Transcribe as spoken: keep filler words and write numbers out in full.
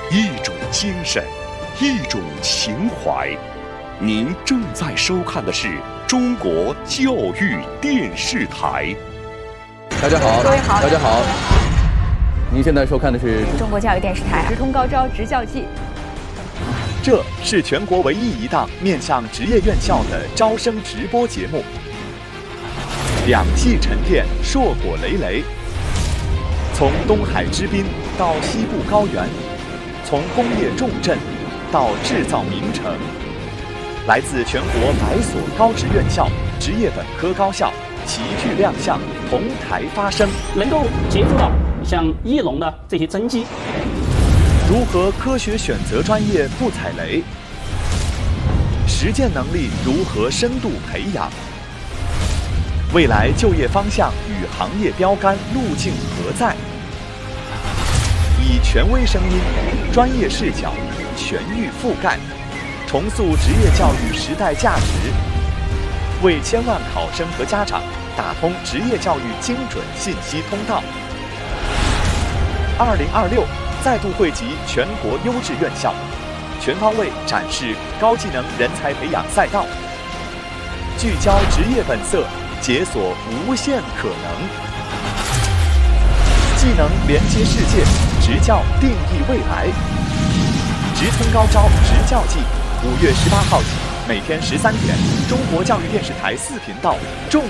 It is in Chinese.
一种精神，一种情怀。您正在收看的是中国教育电视台。 大家好， 各位好， 大家好。您现在收看的是中国教育电视台《直通高招职教季》。 这是全国唯一一档面向职业院校的招生直播节目。两季沉淀，硕果累累。从东海之滨到西部高原，从工业重镇到制造名城，来自全国百所高职院校、职业本科高校齐聚亮相，同台发声， 能够接触到像翼龙的这些真机。 如何科学选择专业不踩雷？实践能力如何深度培养？未来就业方向与行业标杆路径何在？以权威声音、专业视角，全域覆盖，重塑职业教育时代价值，为千万考生和家长打通职业教育精准信息通道。二零二六再度汇集全国优质院校，全方位展示高技能人才培养赛道，聚焦职业本色，解锁无限可能。技能连接世界，职教定义未来。直通高招职教季，五月十八号起，每天十三点，中国教育电视台四频道重